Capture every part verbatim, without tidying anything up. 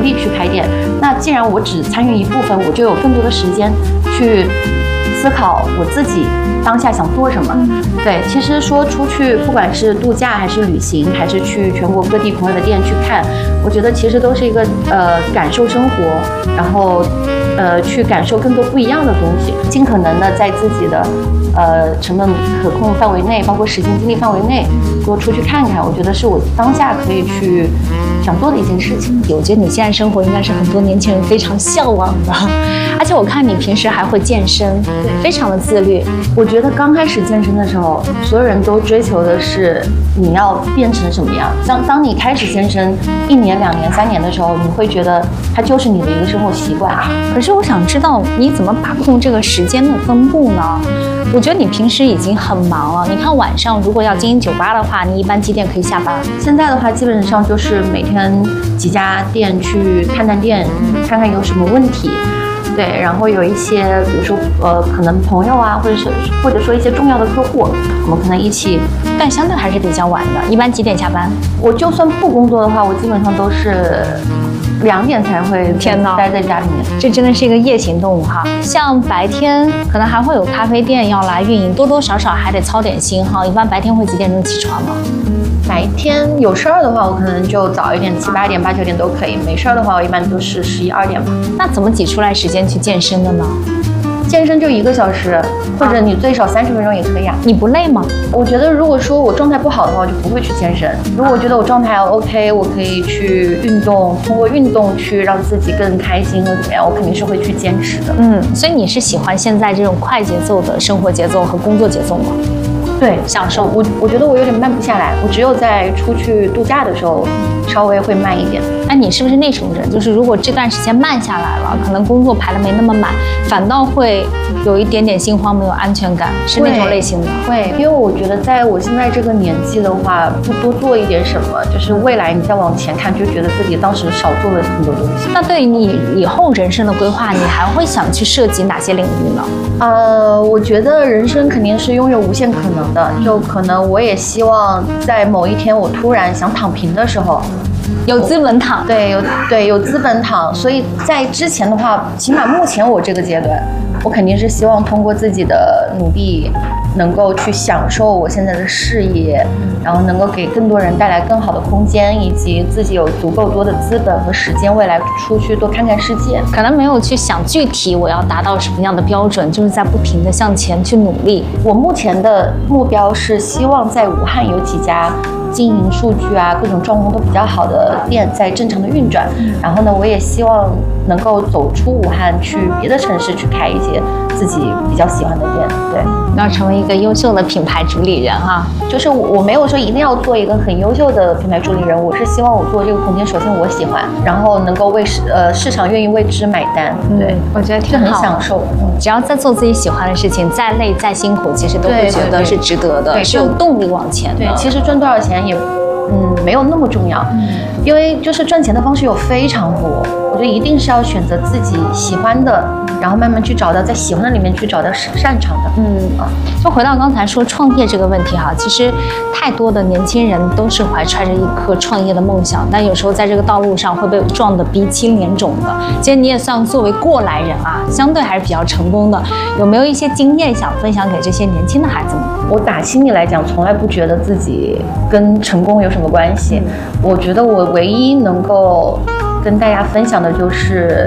力去开店。那既然我只参与一部分，我就有更多的时间去思考我自己当下想做什么。对，其实说出去，不管是度假还是旅行，还是去全国各地朋友的店去看，我觉得其实都是一个呃感受生活，然后呃去感受更多不一样的东西，尽可能的在自己的呃成本可控范围内，包括时间精力范围内，多出去看看，我觉得是我当下可以去想做的一件事情。 我觉得你现在生活应该是很多年轻人非常向往的，而且我看你平时还会健身，对，非常的自律。 我觉得刚开始健身的时候，所有人都追求的是你要变成什么样。当当你开始健身一年、两年、三年的时候，你会觉得它就是你的一个生活习惯。 可是我想知道你怎么把控这个时间的分布呢？我觉得你平时已经很忙了。你看晚上如果要经营酒吧的话，你一般几点可以下班？ 现在的话，基本上就是每天几家店去探探店，看看有什么问题。对，然后有一些，比如说呃，可能朋友啊，或者是或者说一些重要的客户，我们可能一起， 但相对还是比较晚的。一般几点下班？ 我就算不工作的话，我基本上都是两点才会天哪待在家里面。 这真的是一个夜行动物哈。像白天可能还会有咖啡店要来运营，多多少少还得操点心哈。一般白天会几点钟起床吗？ 白天有事儿的话，我可能就早一点，七八点、八九点都可以。没事儿的话，我一般都是十一二点吧。 那怎么挤出来时间去健身的呢？ 健身就一个小时，或者你最少三十分钟也可以啊。 你不累吗？ 我觉得如果说我状态不好的话，我就不会去健身。如果我觉得我状态 OK， 我可以去运动，通过运动去让自己更开心或怎么样，我肯定是会去坚持的。 嗯，所以你是喜欢现在这种快节奏的生活节奏和工作节奏吗？ 对， 享受。 我我觉得我有点慢不下来，我只有在出去度假的时候稍微会慢一点。 那你是不是那种人？就是如果这段时间慢下来了，可能工作排的没那么满，反倒会有一点点心慌，没有安全感，是那种类型的？ 会，因为我觉得在我现在这个年纪的话，不多做一点什么，就是未来你再往前看，就觉得自己当时少做了很多东西。 那对于你以后人生的规划，你还会想去涉及哪些领域呢？ 呃，我觉得人生肯定是拥有无限可能的，就可能我也希望在某一天我突然想躺平的时候， 有资本躺。 对，有对有资本躺。所以在之前的话，起码目前我这个阶段，我肯定是希望通过自己的努力，能够去享受我现在的事业，然后能够给更多人带来更好的空间，以及自己有足够多的资本和时间，未来出去多看看世界。 可能没有去想具体我要达到什么样的标准，就是在不停的向前去努力。 我目前的目标是希望在武汉有几家经营数据啊，各种状况都比较好的店在正常的运转。然后呢，我也希望能够走出武汉，去别的城市去开一些自己比较喜欢的店。对， 要成为一个优秀的品牌主理人哈。 就是我没有说一定要做一个很优秀的品牌主理人，我是希望我做这个空间，首先我喜欢，然后能够为市呃市场愿意为之买单。对， 嗯、我觉得挺好，很享受。 嗯，只要在做自己喜欢的事情，再累再辛苦，其实都会觉得是值得的， 对对对， 是有动力往前的。 对，其实赚多少钱也嗯没有那么重要，嗯，因为就是赚钱的方式有非常多，我觉得一定是要选择自己喜欢的，然后慢慢去找到在喜欢的里面去找到擅长的。 嗯啊，就回到刚才说创业这个问题哈，其实太多的年轻人都是怀揣着一颗创业的梦想，但有时候在这个道路上会被撞得鼻青脸肿的。其实你也算作为过来人啊，相对还是比较成功的，有没有一些经验想分享给这些年轻的孩子们？ 我打心里来讲，从来不觉得自己跟成功有什么关系。嗯，我觉得我唯一能够跟大家分享的就是，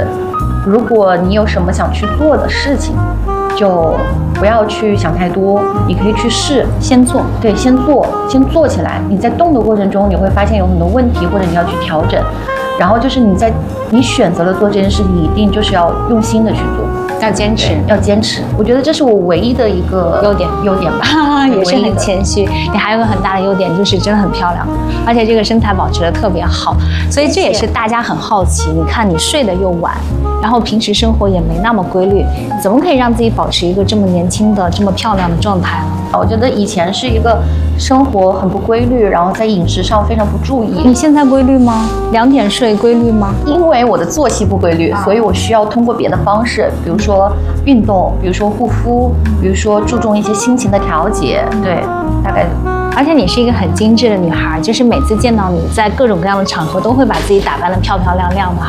如果你有什么想去做的事情，就不要去想太多，你可以去试， 先做。 对，先做，先做起来。你在动的过程中，你会发现有很多问题，或者你要去调整。然后就是你在你选择了做这件事情，你一定就是要用心的去做， 要坚持， 要坚持。我觉得这是我唯一的一个优点， 优点吧， 也是很谦虚。你还有个很大的优点，就是真的很漂亮，而且这个身材保持得特别好，所以这也是大家很好奇。你看你睡得又晚，然后平时生活也没那么规律，怎么可以让自己保持一个这么年轻的、这么漂亮的状态呢？ 我觉得以前是一个生活很不规律，然后在饮食上非常不注意。 你现在规律吗？两点睡规律吗？ 因为我的作息不规律，所以我需要通过别的方式，比如说运动，比如说护肤，比如说注重一些心情的调节。对，大概。 而且你是一个很精致的女孩，就是每次见到你在各种各样的场合都会把自己打扮得漂漂亮亮的哈。